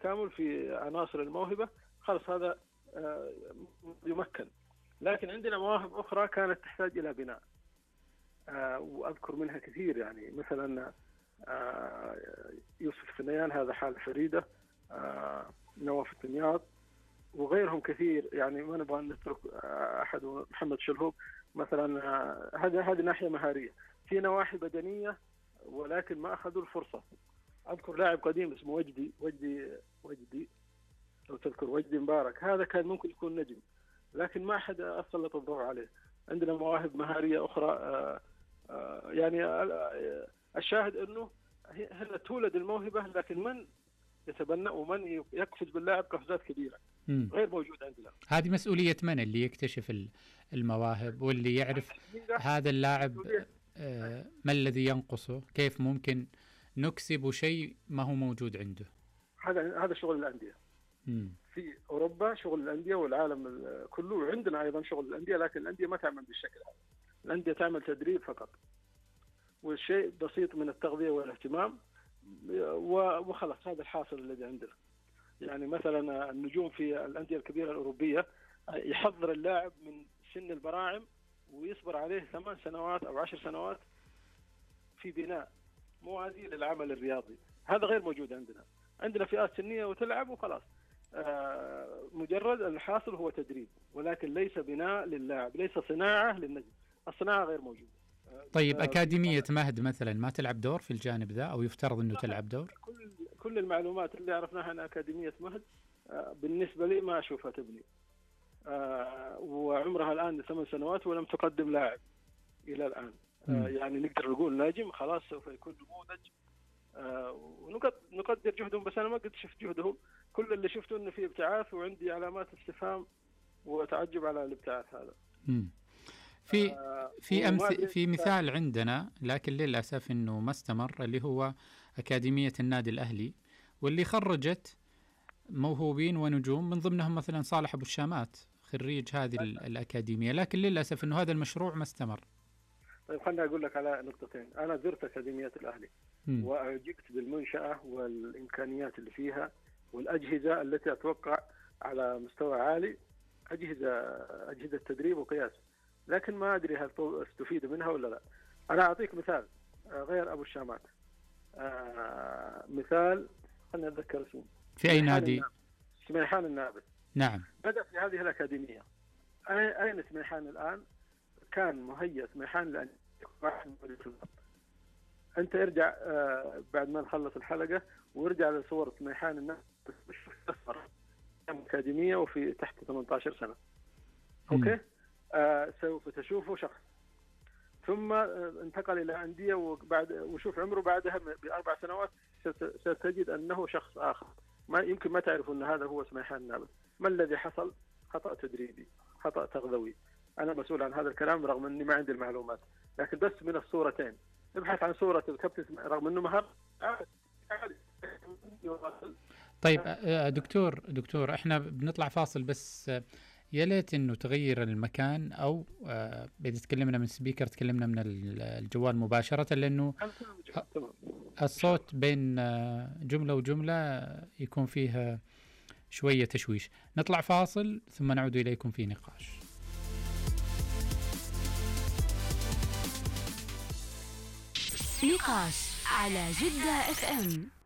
التكامل في عناصر الموهبة، خلص هذا يمكن. لكن عندنا مواهب أخرى كانت تحتاج إلى بناء، وأذكر منها كثير، يعني مثلا يوسف ثنيان، هذا حالة فريدة، نواف التنياط وغيرهم كثير، يعني ما نبغى نترك أحد، محمد شلهوب مثلا. هذه ناحية مهارية. في نواحي بدنية ولكن ما أخذوا الفرصة. أذكر لاعب قديم اسمه وجدي لو تذكر، وجدي مبارك، هذا كان ممكن يكون نجم لكن ما أحد أسلط الضوء عليه. عندنا مواهب مهارية أخرى. يعني الشاهد أنه هنا تولد الموهبة، لكن من يتبنى ومن يقفز باللاعب قفزات كبيرة غير موجود عندنا. هذه مسؤولية من اللي يكتشف المواهب واللي يعرف هذا اللاعب ما الذي ينقصه، كيف ممكن نكسب شيء ما هو موجود عنده. هذا شغل الأندية. في أوروبا شغل الأندية والعالم كله، عندنا أيضا شغل الأندية، لكن الأندية ما تعمل بالشكل هذا. الأندية تعمل تدريب فقط والشيء بسيط من التغذية والاهتمام وخلص. هذا الحاصل الذي عندنا. يعني مثلا النجوم في الأندية الكبيرة الأوروبية يحضر اللاعب من سن البراعم ويصبر عليه 8 سنوات أو 10 سنوات في بناء موازي للعمل الرياضي. هذا غير موجود عندنا. عندنا فئات سنية وتلعب وخلاص. مجرد الحاصل هو تدريب، ولكن ليس بناء للاعب، ليس صناعة للنجم. الصناعة غير موجودة. طيب أكاديمية مهد مثلا ما تلعب دور في الجانب ذا، أو يفترض أنه تلعب دور؟ كل المعلومات اللي عرفناها عن أكاديمية مهد بالنسبة لي ما أشوفها تبني. وعمرها الآن 8 سنوات ولم تقدم لاعب إلى الآن. يعني نقدر نقول ناجم خلاص سوف يكون نموذج، ونقدر جهدهم، بس أنا ما قد شفت جهدهم. كل اللي شفته إنه في ابتعاث، وعندي علامات استفهام وتعجب على الابتعاث هذا. في مثال عندنا لكن للأسف إنه ما استمر، اللي هو أكاديمية النادي الأهلي، واللي خرجت موهوبين ونجوم، من ضمنهم مثلا صالح أبو الشامات خريج هذه الأكاديمية، لكن للأسف إنه هذا المشروع ما استمر. طيب خلنا أقول لك على نقطتين. أنا زرت أكاديمية الأهلي وأعجبت بالمنشأة والإمكانيات اللي فيها والأجهزة التي أتوقع على مستوى عالي، أجهزة تدريب وقياس، لكن ما أدري هل استفيد منها ولا لا. أنا أعطيك مثال غير أبو الشامات. مثال خلنا نتذكر اسمه. في أي نادي؟ سميحان النابل. نعم. بدأ في هذه الأكاديمية. أين سميحان الآن؟ كان مهيأ سميحان لأن أنت ارجع بعد ما نخلص الحلقة وارجع لصور سميحان النابل أكاديمية وفي تحت 18 سنة. أوكي؟ سوف تشوفه شخص، ثم انتقل إلى أندية، وشوف عمره بعدها ب4 سنوات ستجد أنه شخص آخر. ما يمكن ما تعرف أن هذا هو سميحان النابل. ما الذي حصل؟ خطأ تدريبي، خطأ تغذوي. أنا مسؤول عن هذا الكلام رغم أني ما عندي المعلومات، لكن بس من الصورتين ابحث عن صورة الكابتن رغم أنه مهر. طيب دكتور احنا بنطلع فاصل، بس يا ليت انه تغير المكان، او اذا تكلمنا من سبيكر تكلمنا من الجوال مباشرة، لانه الصوت بين جملة وجملة يكون فيها شوية تشويش. نطلع فاصل ثم نعود اليكم في نقاش. نقاش على جدة FM.